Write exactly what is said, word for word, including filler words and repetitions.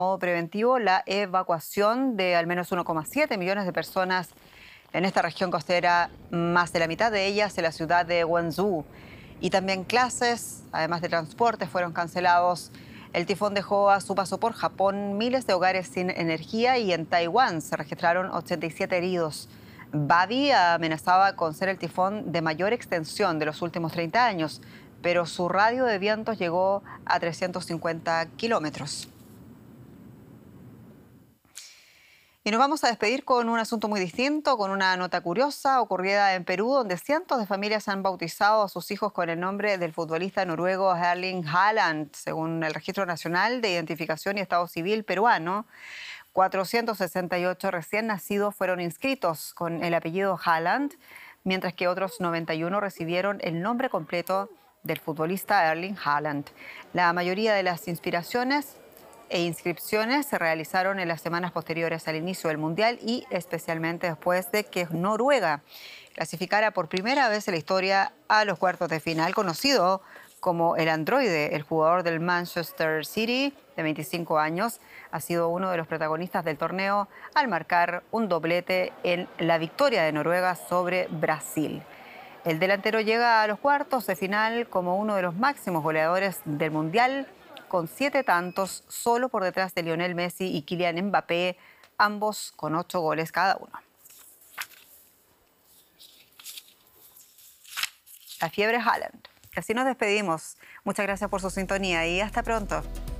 modo preventivo la evacuación de al menos uno coma siete millones de personas en esta región costera, más de la mitad de ellas en la ciudad de Guangzhou. Y también clases, además de transportes, fueron cancelados. El tifón dejó a su paso por Japón miles de hogares sin energía y en Taiwán se registraron ochenta y siete heridos. Babi amenazaba con ser el tifón de mayor extensión de los últimos treinta años, pero su radio de vientos llegó a trescientos cincuenta kilómetros. Y nos vamos a despedir con un asunto muy distinto, con una nota curiosa ocurrida en Perú, donde cientos de familias han bautizado a sus hijos con el nombre del futbolista noruego Erling Haaland, según el Registro Nacional de Identificación y Estado Civil peruano. cuatrocientos sesenta y ocho recién nacidos fueron inscritos con el apellido Haaland, mientras que otros noventa y uno recibieron el nombre completo del futbolista Erling Haaland. La mayoría de las inspiraciones e inscripciones se realizaron en las semanas posteriores al inicio del Mundial y especialmente después de que Noruega clasificara por primera vez en la historia a los cuartos de final, conocido como el androide. El jugador del Manchester City, de veinticinco años, ha sido uno de los protagonistas del torneo al marcar un doblete en la victoria de Noruega sobre Brasil. El delantero llega a los cuartos de final como uno de los máximos goleadores del Mundial, con siete tantos, solo por detrás de Lionel Messi y Kylian Mbappé, ambos con ocho goles cada uno. La fiebre Haaland. Así nos despedimos. Muchas gracias por su sintonía y hasta pronto.